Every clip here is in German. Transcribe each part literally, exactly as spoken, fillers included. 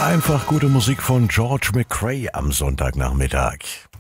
Einfach gute Musik von George McRae am Sonntagnachmittag.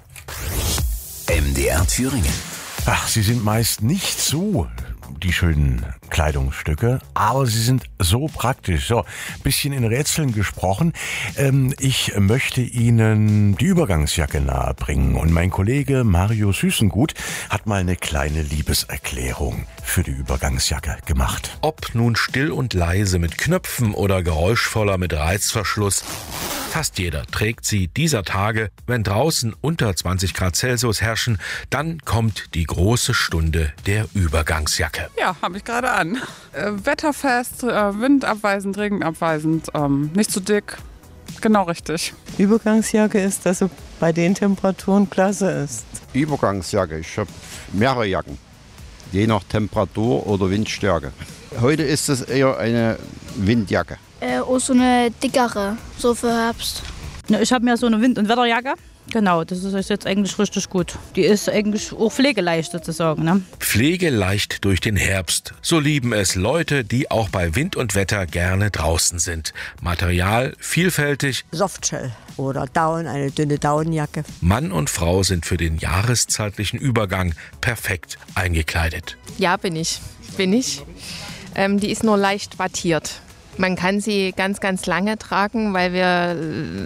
M D R Thüringen. Ach, sie sind meist nicht so die schönen Kleidungsstücke, aber sie sind so praktisch. So, bisschen in Rätseln gesprochen. Ähm, ich möchte Ihnen die Übergangsjacke nahebringen und mein Kollege Mario Süßengut hat mal eine kleine Liebeserklärung für die Übergangsjacke gemacht. Ob nun still und leise mit Knöpfen oder geräuschvoller mit Reißverschluss, fast jeder trägt sie dieser Tage. Wenn draußen unter zwanzig Grad Celsius herrschen, dann kommt die große Stunde der Übergangsjacke. Ja, habe ich gerade an. Äh, wetterfest, äh, windabweisend, regenabweisend, ähm, nicht zu dick. Genau richtig. Übergangsjacke ist, dass sie bei den Temperaturen klasse ist. Übergangsjacke, ich habe mehrere Jacken, je nach Temperatur oder Windstärke. Heute ist es eher eine Windjacke. Äh, auch so eine dickere, so für Herbst. Ich habe mir so eine Wind- und Wetterjacke. Genau, das ist jetzt eigentlich richtig gut. Die ist eigentlich auch pflegeleicht sozusagen. Ne? Pflegeleicht durch den Herbst. So lieben es Leute, die auch bei Wind und Wetter gerne draußen sind. Material vielfältig. Softshell oder Down, eine dünne Daunenjacke. Mann und Frau sind für den jahreszeitlichen Übergang perfekt eingekleidet. Ja, bin ich. Bin ich. Ähm, die ist nur leicht wattiert. Man kann sie ganz, ganz lange tragen, weil wir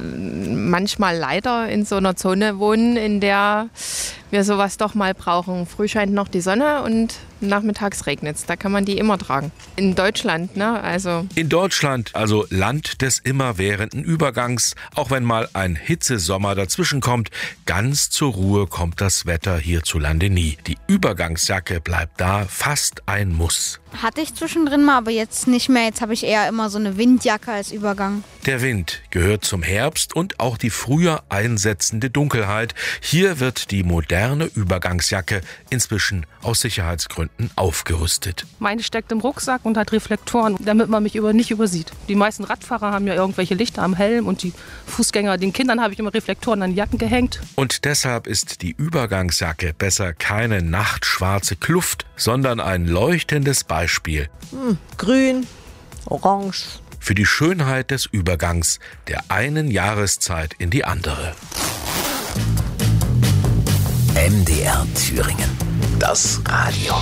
manchmal leider in so einer Zone wohnen, in der wir sowas doch mal brauchen. Früh scheint noch die Sonne und nachmittags regnet es. Da kann man die immer tragen. In Deutschland, ne? Also. In Deutschland, also Land des immerwährenden Übergangs. Auch wenn mal ein Hitzesommer dazwischen kommt, ganz zur Ruhe kommt das Wetter hierzulande nie. Die Übergangsjacke bleibt da fast ein Muss. Hatte ich zwischendrin mal, aber jetzt nicht mehr. Jetzt habe ich eher immer so eine Windjacke als Übergang. Der Wind gehört zum Herbst und auch die früher einsetzende Dunkelheit. Hier wird die moderne Übergangsjacke inzwischen aus Sicherheitsgründen aufgerüstet. Meine steckt im Rucksack und hat Reflektoren, damit man mich über, nicht übersieht. Die meisten Radfahrer haben ja irgendwelche Lichter am Helm und die Fußgänger, den Kindern habe ich immer Reflektoren an die Jacken gehängt. Und deshalb ist die Übergangsjacke besser keine nachtschwarze Kluft, sondern ein leuchtendes Beispiel. Hm, grün, orange. Für die Schönheit des Übergangs der einen Jahreszeit in die andere. M D R Thüringen. Das Radio.